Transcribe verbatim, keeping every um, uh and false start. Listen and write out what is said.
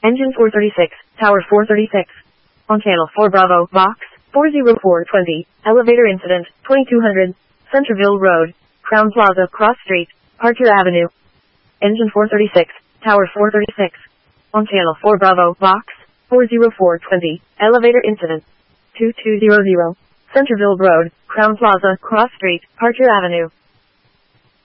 Engine four thirty-six, Tower four thirty-six. On channel four Bravo, box, four oh four twenty, elevator incident, twenty-two hundred, Centerville Road, Crown Plaza, Cross Street, Archer Avenue. Engine four thirty-six, Tower four thirty-six. On channel four Bravo, box, four oh four twenty, elevator incident, two two zero zero, Centerville Road, Crown Plaza, Cross Street, Archer Avenue.